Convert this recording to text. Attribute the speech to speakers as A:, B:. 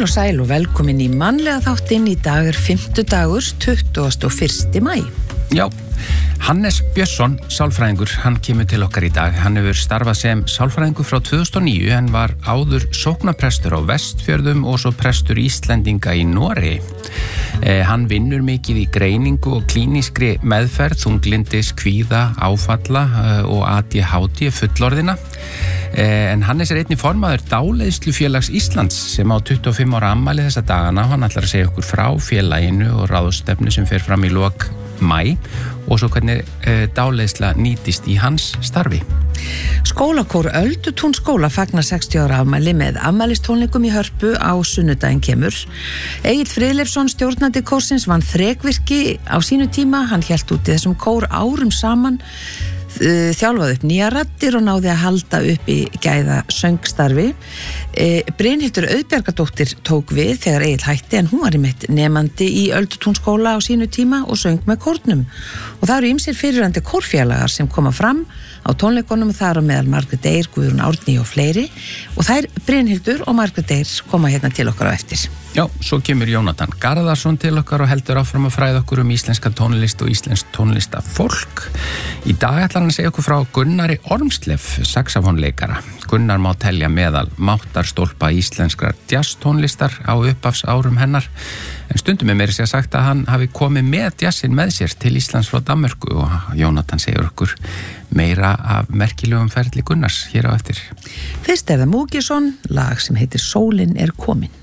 A: Heil og sæl og velkomin í mannlega þáttinn. Í dag 5. 21. maí.
B: Já, Hannes Björnsson, sálfræðingur, hann kemur til okkar í dag. Hann hefur starfað sem sálfræðingur frá 2009 en var áður sóknarprestur á Vestfjörðum og svo prestur Íslendinga í Noregi. Hann vinnur mikið í greiningu og klínískri meðferð, þunglyndis, kvíða, áfalla og ADHD fullorðina. En Hannes einnig formaður Dáleiðslufélags Íslands sem á 25 ára afmæli þessa dagana. Hann ætlar að segja okkur frá félaginu og ráðstefnu sem fer fram í lok maí og svo hvernig dáleiðsla nýtist í hans starfi.
A: Skólakór Öldutún skóla fagnar 60 ára afmæli með afmælistónleikum í Hörpu á sunnudaginn kemur. Egill Friðleifsson, stjórnandi kórsins, vann þrekvirki á sínu tíma. Hann hélt út í þessum kór árum saman, þjálfaði upp nýja raddir og náði að halda upp í gæða söngstarfi. Brynhildur Auðbjargadóttir tók við þegar Egill hætti, en hún var einmitt nemandi í Öldutún skóla á sínu tíma og söng með kórnum. Og það eru ýmsir fyrrverandi kórfélagar sem koma fram á tónleikunum, þar á meðal Margrét Eir, Guðrún Árný og fleiri, og þær Brynhildur og Margrét Eir koma hérna til okkar á eftir.
B: Já, svo kemur Jónatan Garðarsson til okkar og heldur áfram að fræða okkur íslenska tónlist og íslensk tónlistafólk. Í dag ætlar hann að segja okkur frá Gunnari Ormsleff, saxofónleikara. Gunnar má telja meðal máttarstólpa íslenskrar jazztónlistar á upphafsárum hennar, en stundum meira sér sagt að hann hafi komið með jazzin með sér til Íslands frá Danmörku, og Jónatan segir okkur meira af merkilegum ferli Gunnars hér á eftir.
A: Fyrst það Múkisson, lag sem heitir Sólin er komin.